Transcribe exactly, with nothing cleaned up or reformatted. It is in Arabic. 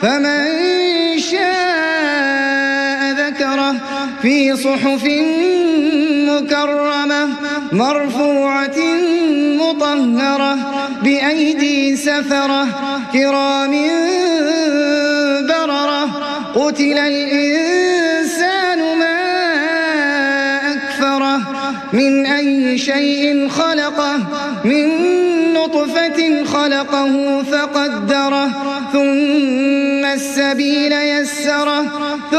فمن شاء ذكره في صحف مكرمة مرفوعة مطهرة بأيدي سفرة كرام بررة قتل الإنسان ما أكفره من أي شيء خلقه من نطفة خلقه فقدره ثم السبيل يسره